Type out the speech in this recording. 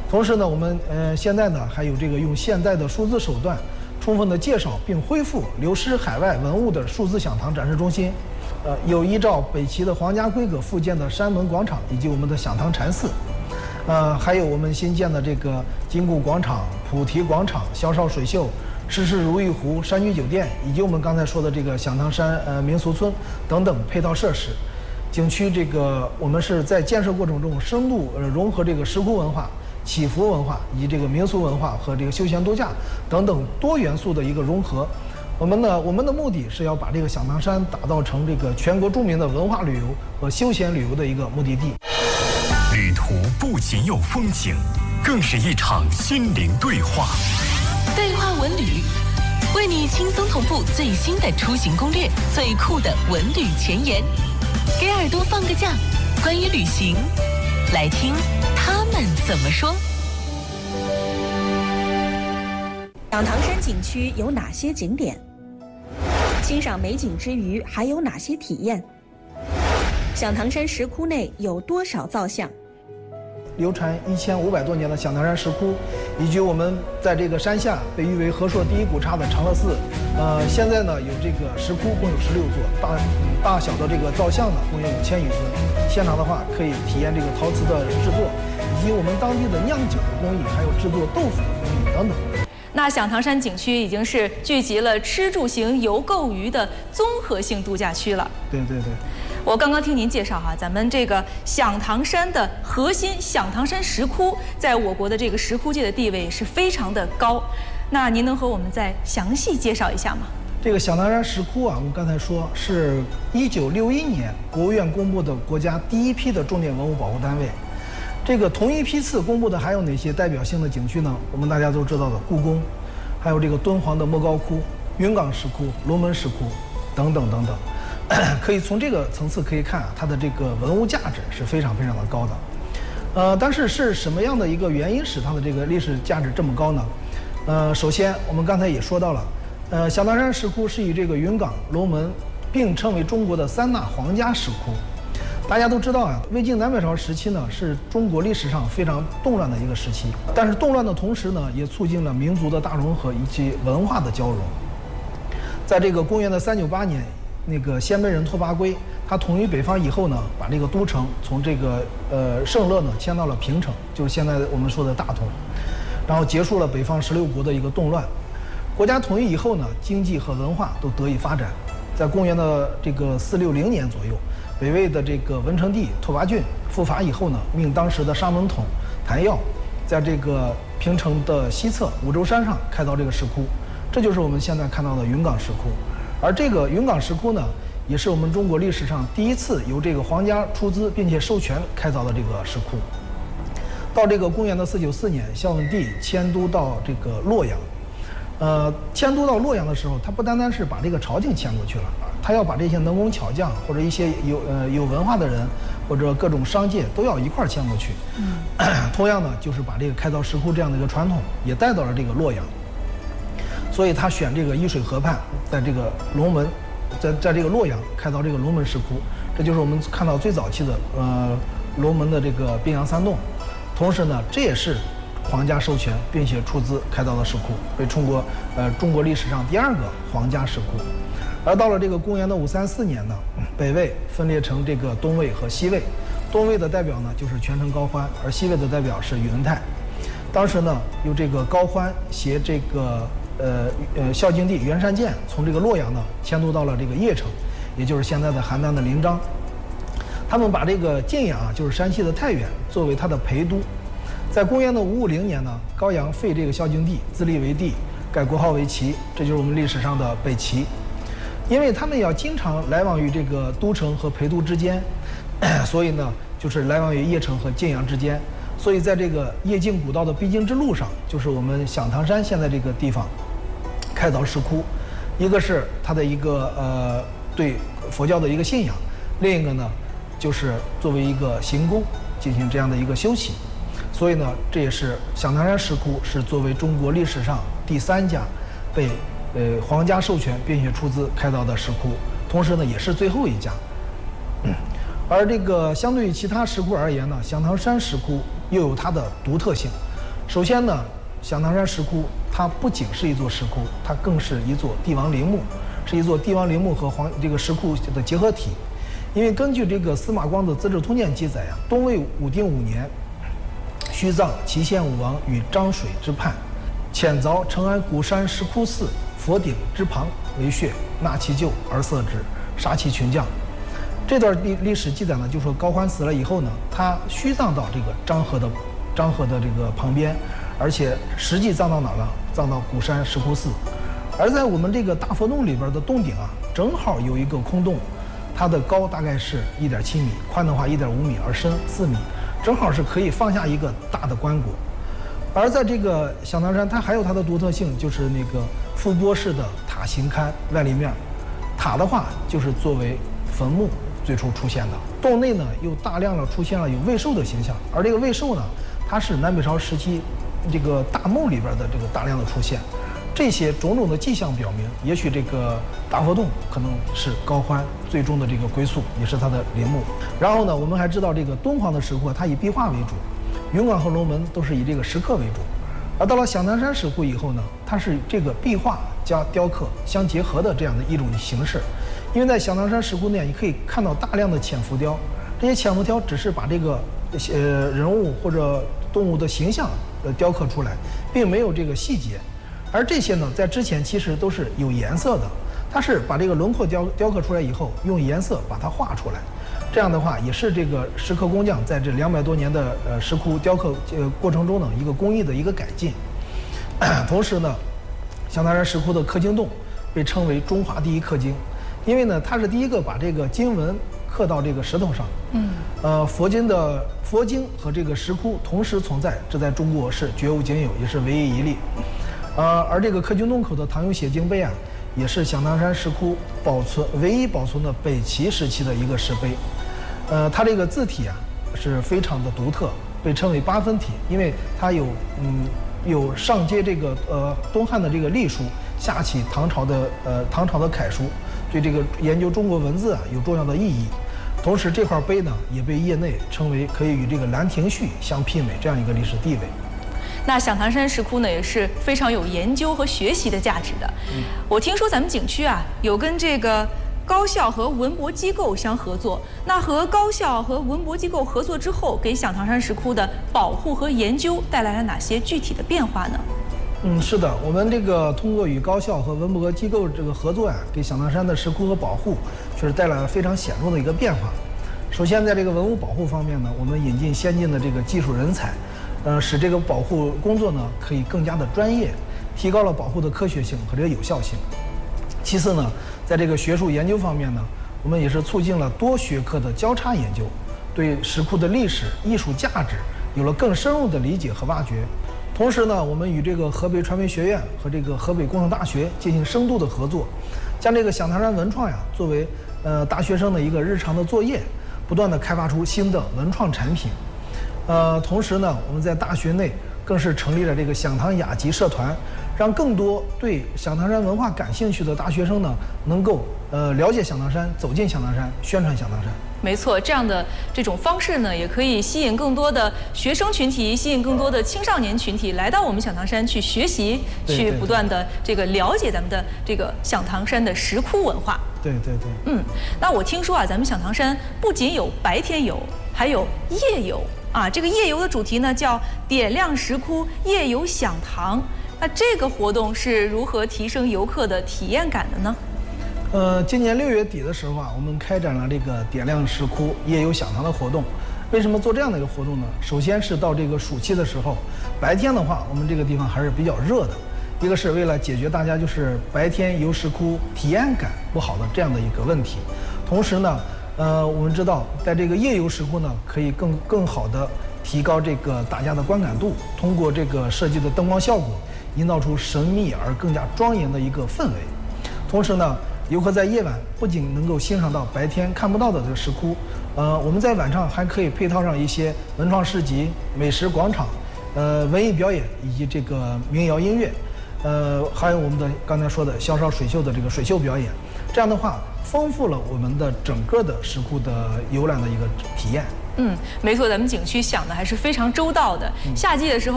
同时呢，我们现在呢还有这个用现代的数字手段，充分的介绍并恢复流失海外文物的数字响堂展示中心。有依照北齐的皇家规格复建的山门广场以及我们的响堂禅寺。还有我们新建的这个金谷广场、菩提广场、萧哨水秀、诗事如意湖、山居酒店，以及我们刚才说的这个响堂山民俗村等等配套设施。景区这个我们是在建设过程中深度融合这个石窟文化、祈福文化以及这个民俗文化和这个休闲度假等等多元素的一个融合。我们的目的是要把这个响堂山打造成这个全国著名的文化旅游和休闲旅游的一个目的地。 旅途不仅有风景，更是一场心灵对话。 对话文旅，为你轻松同步最新的出行攻略，最酷的文旅前沿。给耳朵放个假，关于旅行，来听他们怎么说。 响堂山景区有哪些景点？欣赏美景之余还有哪些体验？响堂山石窟内有多少造像？ 流传1500多年的响堂山石窟，以及我们在这个山下被誉为和硕第一古刹的长乐寺，现在呢有这个石窟共有16座，大小的这个造像呢共有5000余尊。现场的话可以体验这个陶瓷的制作，以及我们当地的酿酒的工艺，还有制作豆腐的工艺等等。 那响堂山景区已经是聚集了吃住行游购娱的综合性度假区了。 对。 我刚刚听您介绍哈，咱们这个响堂山的核心响堂山石窟，在我国的这个石窟界的地位是非常的高。那您能和我们再详细介绍一下吗？ 这个响堂山石窟啊，我们刚才说是1961年国务院公布的国家第一批的重点文物保护单位。这个同一批次公布的还有哪些代表性的景区呢？我们大家都知道的故宫，还有这个敦煌的莫高窟、云冈石窟、龙门石窟等等。可以从这个层次可以看啊，它的这个文物价值是非常的高的。但是是什么样的一个原因使它的这个历史价值这么高呢？首先我们刚才也说到了，响堂山石窟是以这个云冈、龙门并称为中国的3大皇家石窟。大家都知道啊，魏晋南北朝时期呢是中国历史上非常动乱的一个时期，但是动乱的同时呢，也促进了民族的大融合以及文化的交融。在这个公元的398年，那个鲜卑人拓跋圭他统一北方以后呢，把这个都城从这个盛乐呢迁到了平城，就是现在我们说的大同，然后结束了北方16国的一个动乱。国家统一以后呢，经济和文化都得以发展。在公元的这个460年左右，北魏的这个文成帝拓跋浚复伐以后呢，命当时的沙门统谭耀在这个平城的西侧五洲山上开凿这个石窟，这就是我们现在看到的云冈石窟。而这个云冈石窟呢，也是我们中国历史上第一次由这个皇家出资并且授权开凿的这个石窟。到这个公元的494年，孝文帝迁都到这个洛阳。迁都到洛阳的时候，他不单单是把这个朝廷迁过去了，他要把这些能工巧匠或者一些有文化的人或者各种商界都要一块儿迁过去。同样呢，就是把这个开凿石窟这样的一个传统也带到了这个洛阳。所以他选这个沂水河畔，在这个龙门，在这个洛阳开凿这个龙门石窟，这就是我们看到最早期的龙门的这个宾阳3洞。同时呢，这也是皇家授权并且出资开凿的石窟，被中国历史上第2个皇家石窟。而到了这个公元的534年呢，北魏分裂成这个东魏和西魏，东魏的代表呢就是全城高欢，而西魏的代表是宇文泰。当时呢，由这个高欢携这个孝敬帝袁善建从这个洛阳呢迁都到了这个邺城，也就是现在的邯郸的临漳。他们把这个晋阳啊，就是山西的太原，作为他的陪都。在公元的550年呢，高阳废这个孝敬帝，自立为帝，改国号为齐，这就是我们历史上的北齐。因为他们要经常来往于这个都城和陪都之间，所以呢，就是来往于邺城和晋阳之间。所以在这个邺晋古道的必经之路上，就是我们响堂山现在这个地方开凿石窟，一个是它的一个对佛教的一个信仰，另一个呢就是作为一个行宫进行这样的一个修习。所以呢，这也是响堂山石窟是作为中国历史上第3家被皇家授权并且出资开凿的石窟，同时呢也是最后一家。而这个相对于其他石窟而言呢，响堂山石窟又有它的独特性。 首先呢，响堂山石窟它不仅是一座石窟，它更是一座帝王陵墓，是一座帝王陵墓和这个石窟的结合体。因为根据这个司马光的《资治通鉴》记载呀，东魏武定5年，虚臧祁县武王与漳水之畔，遣凿承安鼓山石窟寺佛顶之旁为穴，纳其咎而色之，杀其群将。这段历史记载呢，就说高欢死了以后呢，他虚葬到这个漳河的这个旁边，而且实际葬到哪儿呢？葬到鼓山石窟寺。而在我们这个大佛洞里边的洞顶啊，正好有一个空洞，它的高大概是1.7米，宽的话1.5米，而深4米，正好是可以放下一个大的棺椁。而在这个响堂山，它还有它的独特性，就是那个覆钵式的塔形龛外立面。塔的话，就是作为坟墓最初出现的。洞内呢，又大量的出现了有魏寿的形象，而这个魏寿呢，它是南北朝时期这个大墓里边的这个大量的出现。这些种种的迹象表明，也许这个大佛洞可能是高欢最终的这个归宿，也是他的陵墓。然后呢，我们还知道这个敦煌的石窟它以壁画为主，云冈和龙门都是以这个石刻为主。而到了响堂山石窟以后呢，它是这个壁画加雕刻相结合的这样的一种形式。因为在响堂山石窟内，你可以看到大量的浅浮雕，这些浅浮雕只是把这个人物或者动物的形象雕刻出来，并没有这个细节。而这些呢，在之前其实都是有颜色的，它是把这个轮廓雕刻出来以后，用颜色把它画出来。这样的话，也是这个石刻工匠在这200多年的石窟雕刻过程中呢，一个工艺的一个改进。同时呢，响堂山石窟的刻经洞被称为中华第一刻经，因为呢，它是第一个把这个经文刻到这个石头上。佛经和这个石窟同时存在，这在中国是绝无仅有，也是唯一一例。而这个刻经洞口的唐用写经碑啊，也是响堂山石窟唯一保存的北齐时期的一个石碑。它这个字体啊是非常的独特，被称为8分体，因为它有上接这个东汉的这个隶书，下起唐朝的楷书，对这个研究中国文字啊有重要的意义。同时，这块碑呢也被业内称为可以与这个《兰亭序》相媲美这样一个历史地位。 那响堂山石窟呢，也是非常有研究和学习的价值的。我听说咱们景区啊，有跟这个高校和文博机构相合作。那和高校和文博机构合作之后，给响堂山石窟的保护和研究带来了哪些具体的变化呢？ 是的，我们这个通过与高校和文博机构这个合作呀，给响堂山的石窟和保护确实带来了非常显著的一个变化。首先，在这个文物保护方面呢，我们引进先进的这个技术人才。使这个保护工作呢可以更加的专业，提高了保护的科学性和这个有效性。其次呢，在这个学术研究方面呢，我们也是促进了多学科的交叉研究，对石窟的历史、艺术价值有了更深入的理解和挖掘。同时呢，我们与这个河北传媒学院和这个河北工程大学进行深度的合作，将这个响堂山文创呀作为大学生的一个日常的作业，不断的开发出新的文创产品。同时呢，我们在大学内更是成立了这个响堂雅集社团，让更多对响堂山文化感兴趣的大学生呢，能够了解响堂山，走进响堂山，宣传响堂山。 没错，这种方式呢，也可以吸引更多的学生群体，吸引更多的青少年群体来到我们响堂山去学习，去不断的这个了解咱们的这个响堂山的石窟文化。 对。 那我听说啊，咱们响堂山不仅有白天游，还有夜游。这个夜游的主题呢叫点亮石窟，夜游响堂。那这个活动是如何提升游客的体验感的呢？ 今年6月底的时候啊，我们开展了这个点亮石窟、夜游响堂的活动。为什么做这样的一个活动呢？首先是到这个暑期的时候，白天的话，我们这个地方还是比较热的。一个是为了解决大家就是白天游石窟体验感不好的这样的一个问题，同时呢。我们知道，在这个夜游石窟呢，可以更好的提高这个大家的观感度，通过这个设计的灯光效果，营造出神秘而更加庄严的一个氛围。同时呢，游客在夜晚不仅能够欣赏到白天看不到的这个石窟，我们在晚上还可以配套上一些文创市集、美食广场、文艺表演以及这个民谣音乐，还有我们的刚才说的萧韶水秀的这个水秀表演。这样的话，丰富了我们的整个的石窟的游览的一个体验。 没错，咱们景区想的还是非常周到的。夏季的时候。